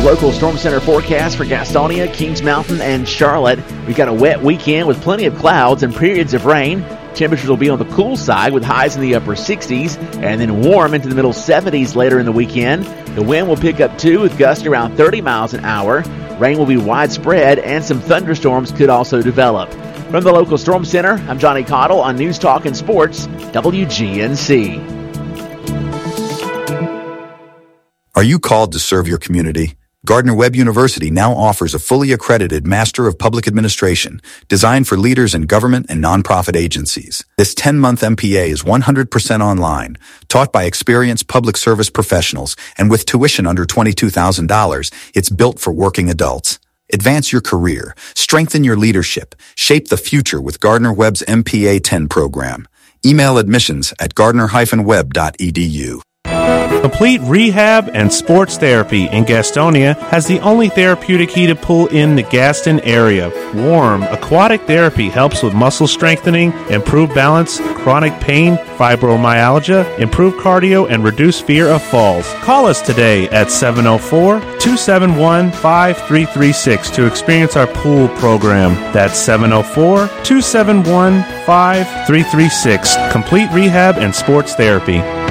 local Storm Center forecast for Gastonia, Kings Mountain, and Charlotte. We've got a wet weekend with plenty of clouds and periods of rain. Temperatures will be on the cool side with highs in the upper 60s and then warm into the middle 70s later in the weekend. The wind will pick up too with gusts around 30 miles an hour. Rain will be widespread and some thunderstorms could also develop. From the local Storm Center, I'm Johnny Cottle on News Talk and Sports, WGNC. Are you called to serve your community? Gardner-Webb University now offers a fully accredited Master of Public Administration designed for leaders in government and nonprofit agencies. This 10-month MPA is 100% online, taught by experienced public service professionals, and with tuition under $22,000, it's built for working adults. Advance your career, strengthen your leadership, shape the future with Gardner-Webb's MPA 10 program. Email admissions at gardner-webb.edu. Complete Rehab and Sports Therapy in Gastonia has the only therapeutic heated pool in the Gaston area. Warm, aquatic therapy helps with muscle strengthening, improved balance, chronic pain, fibromyalgia, improved cardio, and reduce fear of falls. Call us today at 704-271-5336 to experience our pool program. That's 704-271-5336. Complete Rehab and Sports Therapy.